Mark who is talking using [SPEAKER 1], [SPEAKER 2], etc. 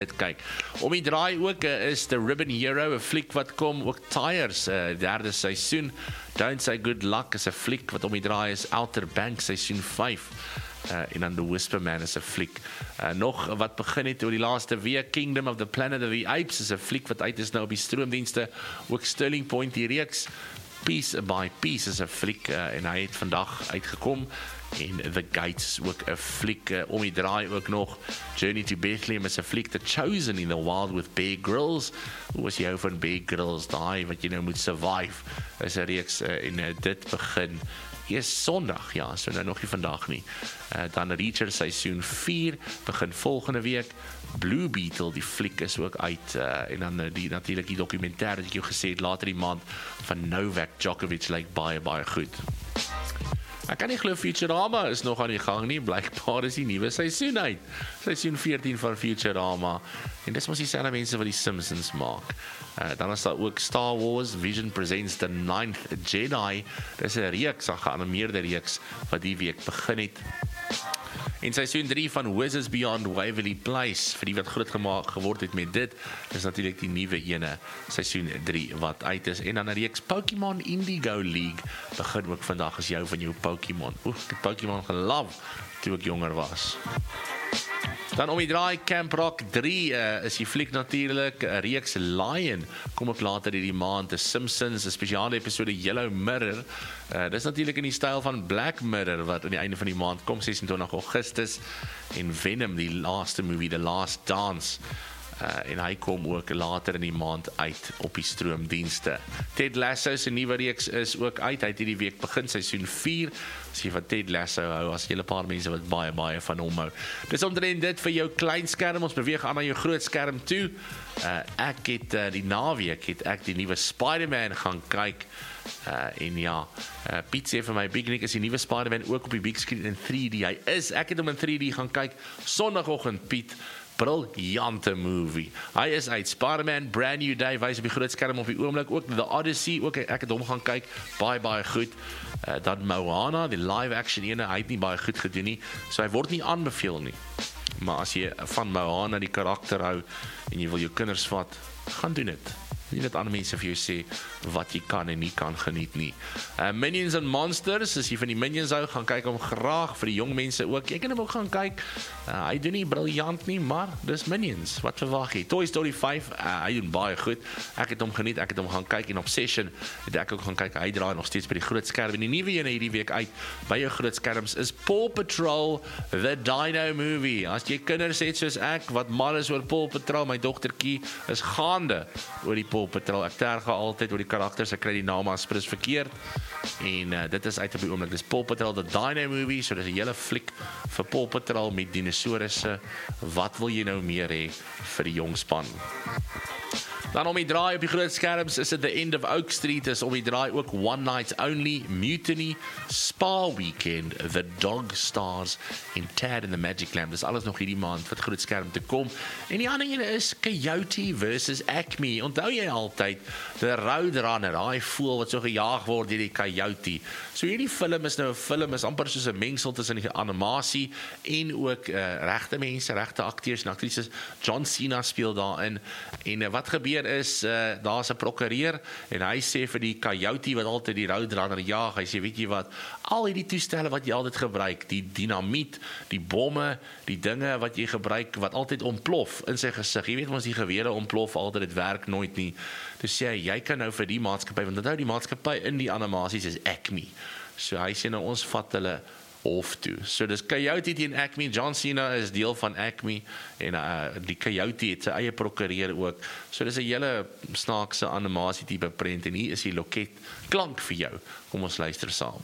[SPEAKER 1] kyk. Om die draai ook is The Ribbon Hero, 'n fliek wat kom, ook Tires, derde seisoen. Don't Say Good Luck is 'n fliek wat om die draai is, Outer Banks seisoen 5. En dan The Whisperman is 'n fliek. Nog wat begin het oor die laaste week, Kingdom of the Planet of the Apes is 'n fliek wat uit is nou op die stroomdienste, ook Sterling Point die reeks. Piece by Piece is 'n fliek en hy het vandag uitgekom. En The Gates is ook 'n fliek om die draai ook nog. Journey to Bethlehem is 'n fliek. The Chosen in the Wild with Bear Grylls. Hoe is jy hou van Bear Grylls? Daai wat jy nou moet survive is 'n reeks en dit begin eers Sondag, ja, so nou nog nie vandag nie. Dan Reacher seisoen 4 begin volgende week. Blue Beetle, die fliek is ook uit en dan natuurlik die dokumentêr wat ek jou gesê het later die maand van Novak Djokovic lyk baie goed. Ek kan nie glo Futurama is nog aan die gang nie, blykbaar is die nuwe seisoen uit. Seisoen 14 van Futurama. En dis mos dieselfde mense wat die Simpsons maak. Dan is daar ook Star Wars, Vision Presents the Ninth Jedi. Dis 'n reeks, 'n geanimeerde reeks wat die week begin het. En seisoen 3 van Wizards Beyond Waverly Place, vir die wat groot geword het met dit, is natuurlik die nuwe ene, seisoen 3 wat uit is. En dan 'n reeks Pokémon Indigo League begin ook vandag as jou van jou Pokémon. Ek het Pokémon gelove toe ek jonger was. Dan om die draai, Camp Rock 3 is die fliek natuurlik, 'n reeks Lion, kom ook later hierdie maand, The Simpsons, 'n spesiale episode Yellow Mirror, dis natuurlik in die styl van Black Mirror, wat aan die einde van die maand kom, 26 Augustus, en Venom, die laaste movie, The Last Dance, en hy kom ook later in die maand uit op die stroomdienste. Ted Lasso se nuwe reeks is ook uit, hy het hierdie week begin, seisoen 4, as jy van Ted Lasso hou, as jy 'n paar mense wat baie van hom hou. Dis omtrent dit vir jou klein skerm, ons beweeg aan na jou groot skerm toe. Ek het die naweek, die nuwe Spider-Man gaan kyk, en ja, Piet sê vir my, Big Nick is die nuwe Spider-Man ook op die big screen in 3D, ek het hom in 3D gaan kyk, Sondagoggend Piet, briljante movie. Hy is uit Spider-Man, Brand New Day, wys op die groot skerm op die oomblik, ook The Odyssey, ook ek het hom gaan kyk, baie goed. Dan Moana, die live action ene, hy het nie baie goed gedoen nie, so hy word nie aanbeveel nie. Maar as jy van Moana die karakter hou, en jy wil jou kinders vat, gaan doen dit. Nie dat ander mense vir jou sê wat jy kan en nie kan geniet nie. Minions and Monsters, as jy van die Minions hou, gaan kyk hom graag, vir die jong mense ook. Jy kan hom ook gaan kyk, hy doen nie briljant nie, maar dis Minions, wat verwag jy? Toy Story 5, hy doen baie goed, ek het hom geniet, ek het hom gaan kyk, en Obsession, het ek ook gaan kyk, hy draai nog steeds by die groot skerm, en die nuwe ene hierdie week uit, by jou groot skerms, is Paw Patrol, The Dino Movie. As jy kinders het soos ek, wat mal is oor Paw Patrol, my dogtertjie is gaande oor die Paw Patrol. Ek terga altyd oor die karakters, ek kry die name as prins verkeerd, en dit is uit op die oomblik, dis Paw Patrol, The Dino Movie, so dis 'n hele fliek vir Paw Patrol met dinosourusse. Wat wil jy nou meer hê vir die jong span? Dan om die draai op die groot skerms is dit The End of Oak Street, is om die draai ook One Night Only, Mutiny, Spa Weekend, The Dog Stars en Tad and the Magic Lamp. Dis alles nog hierdie maand wat groot skerm te kom. En die ander ene is Coyote versus Acme. Onthou jy altyd The Roadrunner, daai voël wat so gejaag word deur die coyote. So hierdie film is nou 'n film, is amper soos 'n mengsel tussen die animasie en ook regte mense, regte akteurs en aktrises. John Cena speel daarin. En wat gebeur is, daar's 'n prokureur en hy sê vir die coyote wat altyd die roadrunner jag, hy sê, weet jy wat, al hierdie toestelle wat jy altyd gebruik, die dinamiet, die bomme, die dinge wat jy gebruik, wat altyd ontplof in sy gesig, jy weet ons die gewere ontplof altyd, dit werk nooit nie, dus sê hy kan nou vir die maatskappy, want onthou die maatskappy in die animasies is Acme, so hy sê nou ons vat hulle hof toe. So dis Coyote teen Acme, John Cena is deel van Acme en die Coyote het sy eie prokureur ook. So dis 'n hele snaakse animasie tipe prent en hier is die loket klank vir jou. Kom ons luister saam.